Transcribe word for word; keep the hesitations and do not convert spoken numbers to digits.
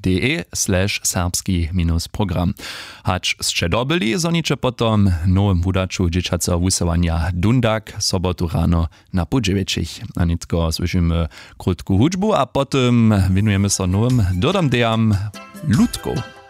de slash serbski minus program. Hacz sče dobili, zoniče potom nowym wudaču dzieciaca wusowania Dundak, sobotu rano na Pudziewicich. Anitko słyszymy krótką hudżbu, a potem winujemy się nowym dodam deam Ludko.